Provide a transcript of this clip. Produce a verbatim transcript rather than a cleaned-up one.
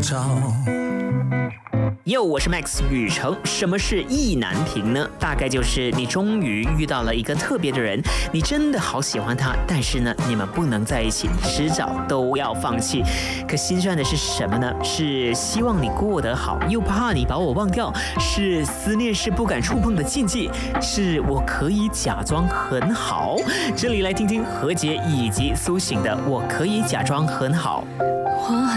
找。 哟，我是 Max 雨成。什么是意难平呢？大概就是你终于遇到了一个特别的人，你真的好喜欢他，但是呢，你们不能在一起，迟早都要放弃。可心酸的是什么呢？是希望你过得好，又怕你把我忘掉；是思念是不敢触碰的禁忌；是我可以假装很好。这里来听听何洁以及苏醒的《我可以假装很好》。 我